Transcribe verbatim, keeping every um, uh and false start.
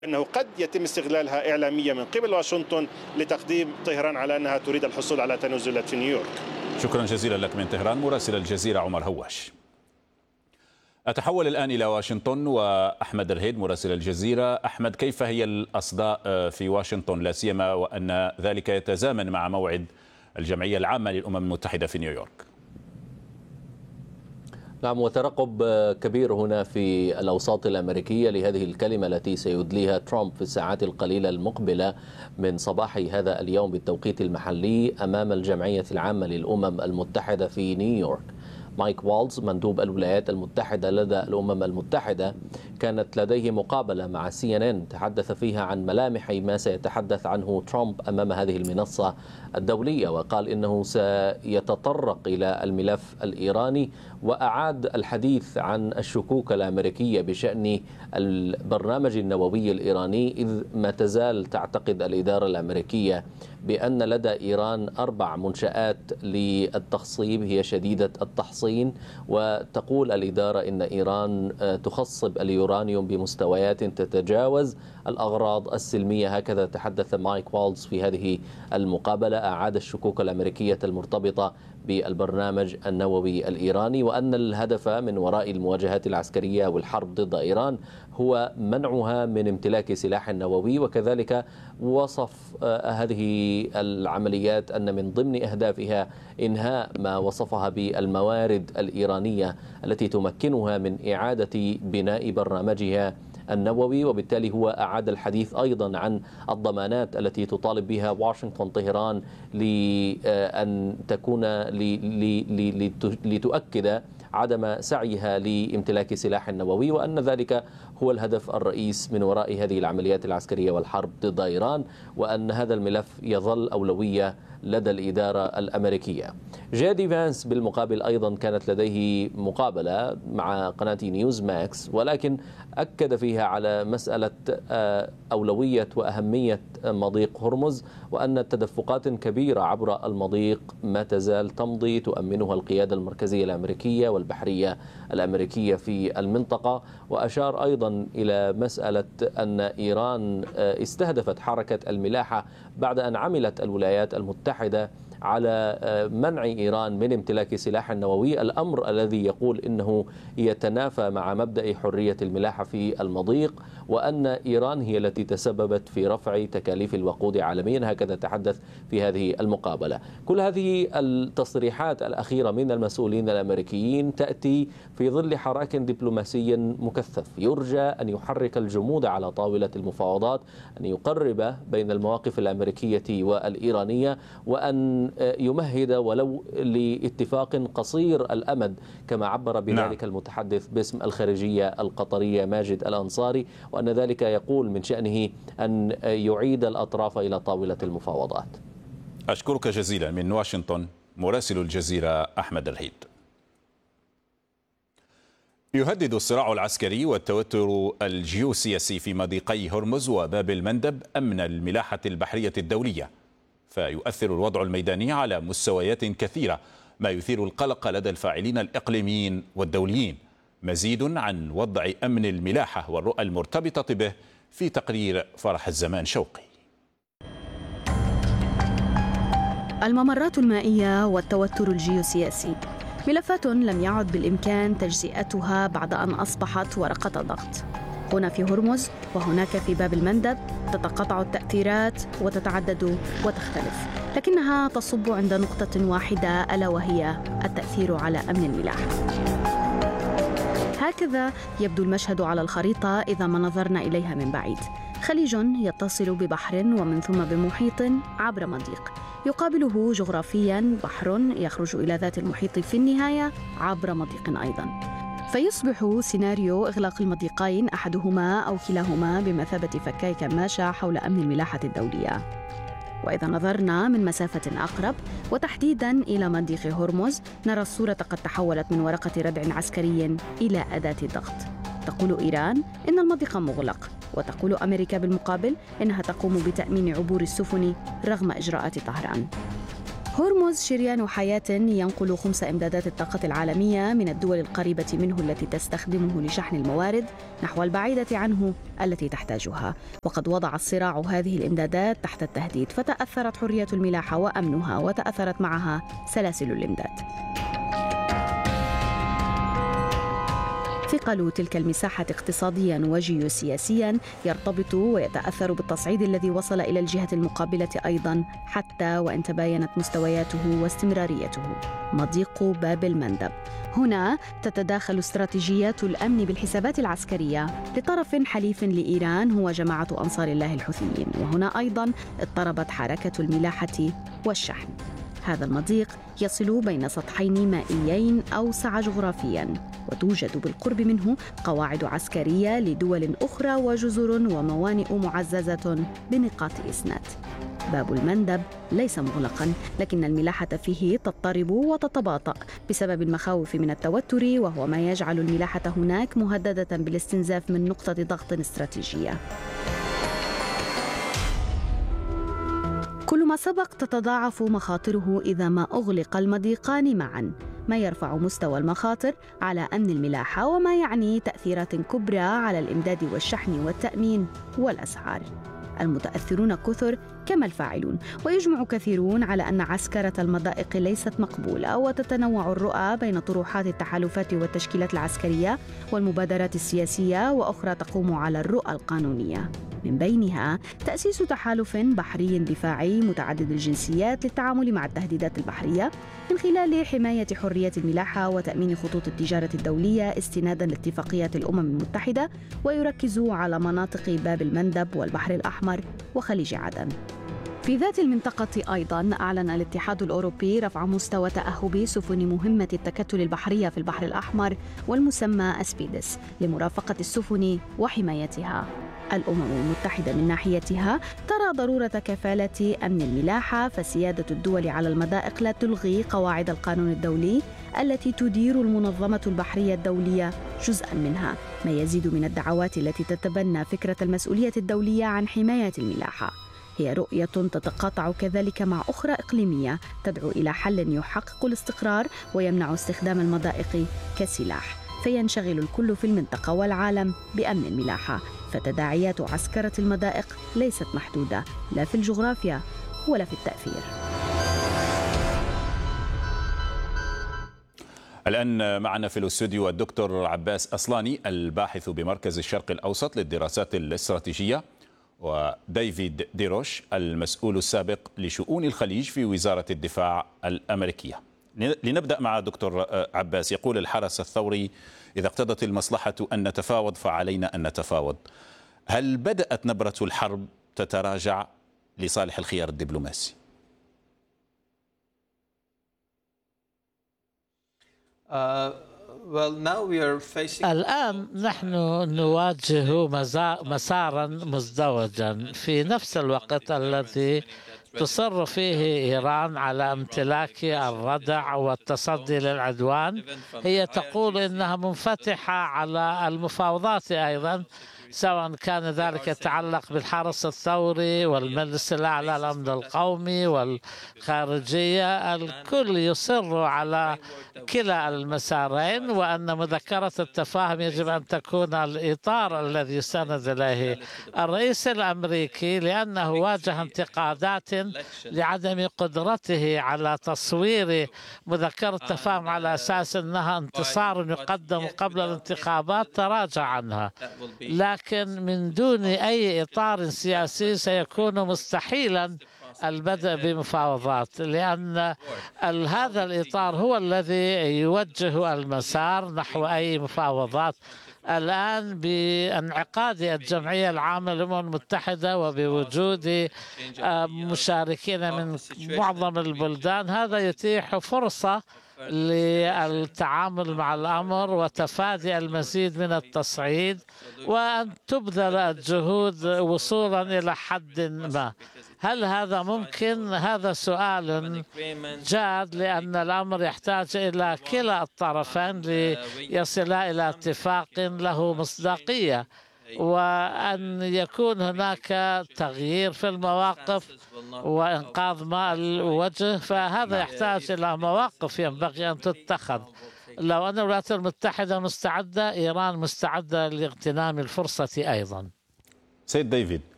أنه قد يتم استغلالها إعلاميا من قبل واشنطن لتقديم طهران على أنها تريد الحصول على تنزلات في نيويورك. شكرا جزيلا لك من طهران مراسل الجزيرة عمر هواش. أتحول الآن إلى واشنطن وأحمد الهيد مراسل الجزيرة. أحمد، كيف هي الأصداء في واشنطن لا سيما وأن ذلك يتزامن مع موعد الجمعية العامة للأمم المتحدة في نيويورك؟ نعم، وترقب كبير هنا في الأوساط الأمريكية لهذه الكلمة التي سيدليها ترامب في الساعات القليلة المقبلة من صباح هذا اليوم بالتوقيت المحلي أمام الجمعية العامة للأمم المتحدة في نيويورك. مايك والز مندوب الولايات المتحدة لدى الأمم المتحدة كانت لديه مقابلة مع سي إن إن تحدث فيها عن ملامح ما سيتحدث عنه ترامب أمام هذه المنصة الدولية، وقال إنه سيتطرق إلى الملف الإيراني وأعاد الحديث عن الشكوك الأمريكية بشأن البرنامج النووي الإيراني، إذ ما تزال تعتقد الإدارة الأمريكية بأن لدى إيران أربع منشآت للتخصيب هي شديدة التحصين، وتقول الإدارة إن إيران تخصب اليورانيوم بمستويات تتجاوز الأغراض السلمية. هكذا تحدث مايك والز في هذه المقابلة، أعاد الشكوك الأمريكية المرتبطة بالبرنامج النووي الإيراني، وأن الهدف من وراء المواجهات العسكرية والحرب ضد إيران هو منعها من امتلاك سلاح نووي. وكذلك وصف هذه العمليات أن من ضمن أهدافها إنهاء ما وصفها بالموارد الإيرانية التي تمكنها من إعادة بناء برنامجها النووي. وبالتالي هو أعاد الحديث أيضا عن الضمانات التي تطالب بها واشنطن طهران لأن تكون لتؤكد عدم سعيها لامتلاك سلاح نووي، وأن ذلك هو الهدف الرئيس من وراء هذه العمليات العسكرية والحرب ضد إيران، وأن هذا الملف يظل أولوية لدى الإدارة الأمريكية. جادي فانس بالمقابل أيضا كانت لديه مقابلة مع قناة نيوز ماكس، ولكن أكد فيها على مسألة أولوية وأهمية مضيق هرمز، وأن تدفقات كبيرة عبر المضيق ما تزال تمضي تؤمنها القيادة المركزية الأمريكية والبحرية الأمريكية في المنطقة. وأشار أيضا إلى مسألة أن إيران استهدفت حركة الملاحة بعد أن عملت الولايات المتحدة على منع إيران من امتلاك سلاح نووي، الأمر الذي يقول إنه يتنافى مع مبدأ حرية الملاحة في المضيق، وأن إيران هي التي تسببت في رفع تكاليف الوقود عالميا. هكذا تحدث في هذه المقابلة. كل هذه التصريحات الأخيرة من المسؤولين الأمريكيين تأتي في ظل حراك دبلوماسي مكثف يرجى أن يحرك الجمود على طاولة المفاوضات، أن يقرب بين المواقف الأمريكية والإيرانية، وأن يمهد ولو لاتفاق قصير الأمد كما عبر بذلك نعم. المتحدث باسم الخارجية القطرية ماجد الأنصاري، وأن ذلك يقول من شأنه أن يعيد الأطراف إلى طاولة المفاوضات. أشكرك جزيلا من واشنطن مراسل الجزيرة أحمد الهيد. يهدد الصراع العسكري والتوتر الجيوسياسي في مضيقي هرمز وباب المندب أمن الملاحة البحرية الدولية، فيؤثر الوضع الميداني على مستويات كثيرة، ما يثير القلق لدى الفاعلين الإقليميين والدوليين. مزيد عن وضع أمن الملاحة والرؤى المرتبطة به في تقرير فرح الزمان شوقي. الممرات المائية والتوتر الجيوسياسي ملفات لم يعد بالإمكان تجزئتها بعد أن أصبحت ورقة ضغط. هنا في هرمز وهناك في باب المندب تتقاطع التأثيرات وتتعدد وتختلف، لكنها تصب عند نقطة واحدة، ألا وهي التأثير على أمن الملاحة. هكذا يبدو المشهد على الخريطة إذا ما نظرنا إليها من بعيد. خليج يتصل ببحر ومن ثم بمحيط عبر مضيق، يقابله جغرافياً بحر يخرج إلى ذات المحيط في النهاية عبر مضيق أيضاً. فيصبح سيناريو إغلاق المضيقين أحدهما أو كلاهما بمثابة فكاي كماشة حول أمن الملاحة الدولية. وإذا نظرنا من مسافة أقرب وتحديداً إلى مضيق هرمز، نرى الصورة قد تحولت من ورقة ردع عسكري إلى أداة ضغط. تقول إيران إن المضيق مغلق، وتقول أمريكا بالمقابل إنها تقوم بتأمين عبور السفن رغم إجراءات طهران. هرمز شريان حياة ينقل خمس إمدادات الطاقة العالمية من الدول القريبة منه التي تستخدمه لشحن الموارد نحو البعيدة عنه التي تحتاجها، وقد وضع الصراع هذه الإمدادات تحت التهديد، فتأثرت حرية الملاحة وأمنها، وتأثرت معها سلاسل الإمداد. ثقل تلك المساحة اقتصادياً وجيوسياسياً يرتبط ويتأثر بالتصعيد الذي وصل إلى الجهة المقابلة أيضاً، حتى وإن تباينت مستوياته واستمراريته. مضيق باب المندب. هنا تتداخل استراتيجيات الأمن بالحسابات العسكرية لطرف حليف لإيران هو جماعة أنصار الله الحوثيين، وهنا أيضاً اضطربت حركة الملاحة والشحن. هذا المضيق يصل بين سطحين مائيين أوسع جغرافياً، وتوجد بالقرب منه قواعد عسكرية لدول أخرى وجزر وموانئ معززة بنقاط إسناد. باب المندب ليس مغلقاً، لكن الملاحة فيه تضطرب وتتباطأ بسبب المخاوف من التوتر، وهو ما يجعل الملاحة هناك مهددة بالاستنزاف من نقطة ضغط استراتيجية. كل ما سبق تتضاعف مخاطره إذا ما أغلق المضيقان معاً، ما يرفع مستوى المخاطر على أمن الملاحة، وما يعني تأثيرات كبرى على الإمداد والشحن والتأمين والأسعار. المتأثرون كثر كما الفاعلون، ويجمع كثيرون على أن عسكرة المضائق ليست مقبولة، وتتنوع الرؤى بين طروحات التحالفات والتشكيلات العسكرية والمبادرات السياسية، وأخرى تقوم على الرؤى القانونية، من بينها تأسيس تحالف بحري دفاعي متعدد الجنسيات للتعامل مع التهديدات البحرية من خلال حماية حرية الملاحة وتأمين خطوط التجارة الدولية استناداً لاتفاقيات الأمم المتحدة، ويركز على مناطق باب المندب والبحر الأحمر وخليج عدن. في ذات المنطقة أيضاً أعلن الاتحاد الأوروبي رفع مستوى تأهب سفن مهمة التكتل البحرية في البحر الأحمر والمسمى أسبيدس لمرافقة السفن وحمايتها. الأمم المتحدة من ناحيتها ترى ضرورة كفالة أمن الملاحة، فسيادة الدول على المضائق لا تلغي قواعد القانون الدولي التي تدير المنظمة البحرية الدولية جزءاً منها، ما يزيد من الدعوات التي تتبنى فكرة المسؤولية الدولية عن حماية الملاحة. هي رؤية تتقاطع كذلك مع أخرى إقليمية تدعو إلى حل يحقق الاستقرار ويمنع استخدام المضائق كسلاح، فينشغل الكل في المنطقة والعالم بأمن الملاحة. فتداعيات عسكرة المضائق ليست محدودة لا في الجغرافيا ولا في التأثير. الآن معنا في الاستوديو الدكتور عباس أصلاني الباحث بمركز الشرق الأوسط للدراسات الاستراتيجية، وديفيد ديروش المسؤول السابق لشؤون الخليج في وزارة الدفاع الأمريكية. لنبدأ مع دكتور عباس. يقول الحرس الثوري: إذا اقتضت المصلحة أن نتفاوض فعلينا أن نتفاوض. هل بدأت نبرة الحرب تتراجع لصالح الخيار الدبلوماسي؟ الآن نحن نواجه مسارا مزدوجا في نفس الوقت الذي تصر فيه إيران على امتلاك الردع والتصدي للعدوان. هي تقول إنها منفتحة على المفاوضات أيضا، سواء كان ذلك يتعلق بالحرس الثوري والمجلس الأعلى للأمن القومي والخارجية. الكل يصر على كلا المسارين، وأن مذكرة التفاهم يجب أن تكون الإطار الذي يستند إليه الرئيس الأمريكي، لأنه واجه انتقادات لعدم قدرته على تصوير مذكرة التفاهم على أساس أنها انتصار يقدم قبل الانتخابات، تراجع عنها. لكن من دون أي إطار سياسي سيكون مستحيلا البدء بمفاوضات، لأن هذا الإطار هو الذي يوجه المسار نحو أي مفاوضات. الآن بانعقاد الجمعية العامة للأمم المتحدة وبوجود مشاركين من معظم البلدان، هذا يتيح فرصة للتعامل مع الأمر وتفادي المزيد من التصعيد، وأن تبذل الجهود وصولا إلى حد ما. هل هذا ممكن؟ هذا سؤال جاد، لأن الأمر يحتاج إلى كلا الطرفين ليصلا إلى اتفاق له مصداقية، وأن يكون هناك تغيير في المواقف وإنقاذ ماء الوجه، فهذا يحتاج إلى مواقف ينبغي أن تتخذ. لو أن الولايات المتحدة مستعدة، إيران مستعدة لاغتنام الفرصة أيضا. سيد ديفيد،